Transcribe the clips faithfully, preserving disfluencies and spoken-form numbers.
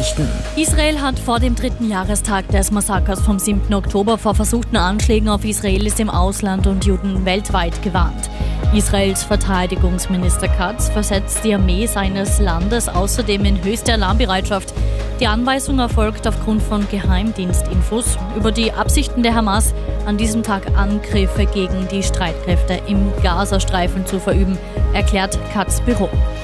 Nachrichten. Israel hat vor dem dritten Jahrestag des Massakers vom siebten Oktober vor versuchten Anschlägen auf Israelis im Ausland und Juden weltweit gewarnt. Israels Verteidigungsminister Katz versetzt die Armee seines Landes außerdem in höchste Alarmbereitschaft. Die Anweisung erfolgt aufgrund von Geheimdienstinfos über die Absichten der Hamas, an diesem Tag Angriffe gegen die Streitkräfte im Gazastreifen zu verüben, erklärt Katz' Büro.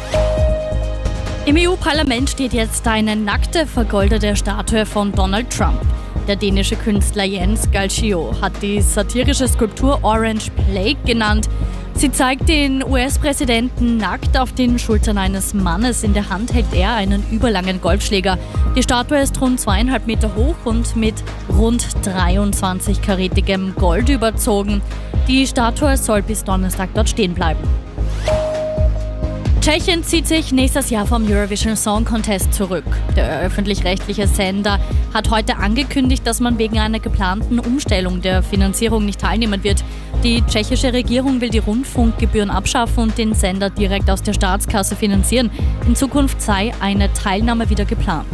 Im E U-Parlament steht jetzt eine nackte, vergoldete Statue von Donald Trump. Der dänische Künstler Jens Galschiot hat die satirische Skulptur Orange Plague genannt. Sie zeigt den U S-Präsidenten nackt auf den Schultern eines Mannes. In der Hand hält er einen überlangen Golfschläger. Die Statue ist rund zweieinhalb Meter hoch und mit rund dreiundzwanzig-karätigem Gold überzogen. Die Statue soll bis Donnerstag dort stehen bleiben. Tschechien zieht sich nächstes Jahr vom Eurovision Song Contest zurück. Der öffentlich-rechtliche Sender hat heute angekündigt, dass man wegen einer geplanten Umstellung der Finanzierung nicht teilnehmen wird. Die tschechische Regierung will die Rundfunkgebühren abschaffen und den Sender direkt aus der Staatskasse finanzieren. In Zukunft sei eine Teilnahme wieder geplant.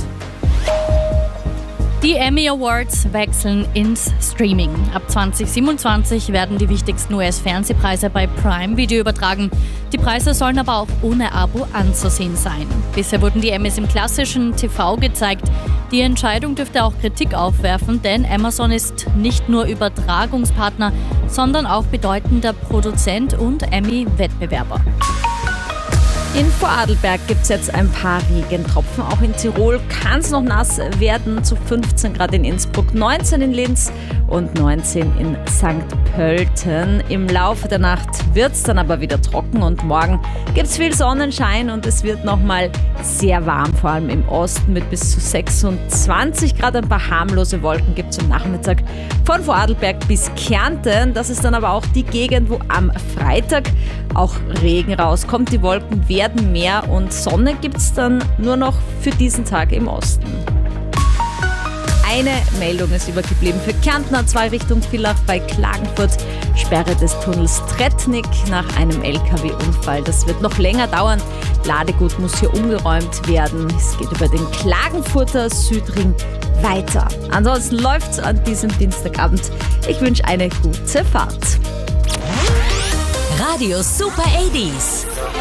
Die Emmy Awards wechseln ins Streaming. Ab zwanzig siebenundzwanzig werden die wichtigsten U S-Fernsehpreise bei Prime Video übertragen. Die Preise sollen aber auch ohne Abo anzusehen sein. Bisher wurden die Emmys im klassischen T V gezeigt. Die Entscheidung dürfte auch Kritik aufwerfen, denn Amazon ist nicht nur Übertragungspartner, sondern auch bedeutender Produzent und Emmy-Wettbewerber. In Vorarlberg gibt es jetzt ein paar Regentropfen. Auch in Tirol kann es noch nass werden. Zu fünfzehn Grad in Innsbruck, neunzehn in Linz und neunzehn in Sankt Pölten. Im Laufe der Nacht wird es dann aber wieder trocken und morgen gibt es viel Sonnenschein und es wird nochmal sehr warm, vor allem im Osten mit bis zu sechsundzwanzig Grad. Ein paar harmlose Wolken gibt es am Nachmittag von Vorarlberg bis Kärnten. Das ist dann aber auch die Gegend, wo am Freitag auch Regen rauskommt. Die Wolken werden mehr und Sonne gibt es dann nur noch für diesen Tag im Osten. Eine Meldung ist übergeblieben für Kärnten, A zwei Richtung Villach bei Klagenfurt. Sperre des Tunnels Tretnik nach einem L K W-Unfall. Das wird noch länger dauern. Ladegut muss hier umgeräumt werden. Es geht über den Klagenfurter Südring weiter. Ansonsten läuft es an diesem Dienstagabend. Ich wünsche eine gute Fahrt. Radio Super achtziger.